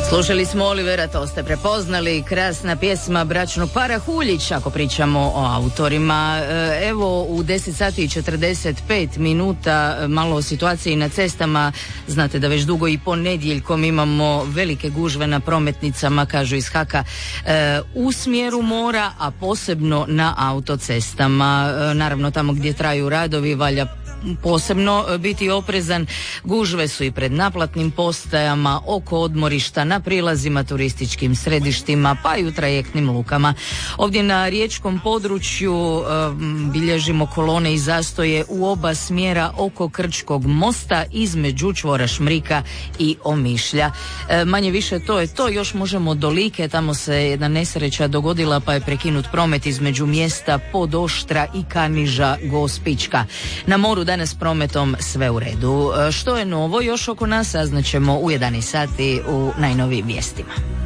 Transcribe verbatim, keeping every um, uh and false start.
Slušali smo Olivera, to ste prepoznali, krasna pjesma bračnog para Huljić, ako pričamo o autorima. Evo u deset sati i četrdeset pet minuta malo o situaciji na cestama. Znate da već dugo i ponedjeljkom imamo velike gužve na prometnicama, kažu iz Haka, u smjeru mora, a posebno na autocestama. Naravno tamo gdje traju radovi valja posebno biti oprezan. Gužve su i pred naplatnim postajama, oko odmorišta, na prilazima turističkim središtima, pa i u trajektnim lukama. Ovdje na riječkom području um, bilježimo kolone i zastoje u oba smjera oko Krčkog mosta između čvora Šmrika i Omišlja. E, manje više to je to, još možemo do Like, tamo se jedna nesreća dogodila pa je prekinut promet između mjesta Podoštra i Kaniža Gospićka. Na moru danas prometom sve u redu. Što je novo još oko nas saznaćemo u jedanaest sati u najnovijim vijestima.